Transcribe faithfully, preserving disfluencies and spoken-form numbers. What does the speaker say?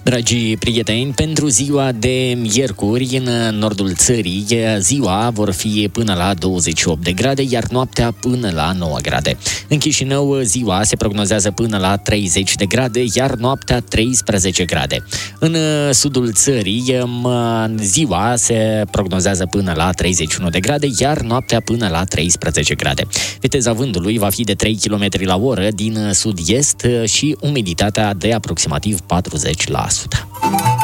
Dragii prieteni, pentru ziua de miercuri în nordul țării, ziua vor fi până la douăzeci și opt de grade, iar noaptea până la nouă grade. În Chișinău, ziua se prognozează până la treizeci de grade, iar noaptea treisprezece grade. În sudul țării, ziua se prognozează până la treizeci și unu de grade, iar noaptea până la treisprezece grade. Viteza vântului va fi de trei kilometri la oră din sud-est și umiditatea de aproximativ patruzeci la sută.